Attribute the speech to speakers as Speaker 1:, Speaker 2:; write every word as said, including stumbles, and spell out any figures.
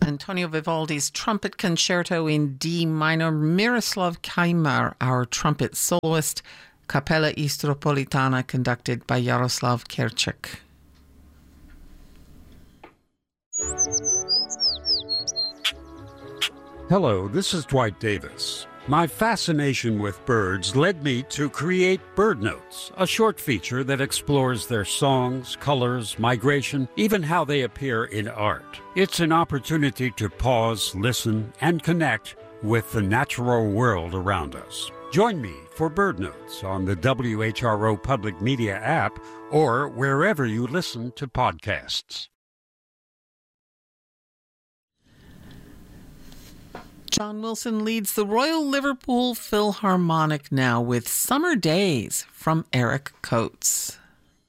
Speaker 1: Antonio Vivaldi's Trumpet Concerto in D minor, Miroslav Kajmar, our trumpet soloist, Capella Istropolitana, conducted by Jaroslav Kerchak.
Speaker 2: Hello, this is Dwight Davis. My fascination with birds led me to create Bird Notes, a short feature that explores their songs, colors, migration, even how they appear in art. It's an opportunity to pause, listen, and connect with the natural world around us. Join me for Bird Notes on the W H R O Public Media app or wherever you listen to podcasts.
Speaker 1: John Wilson leads the Royal Liverpool Philharmonic now with Summer Days from Eric Coates.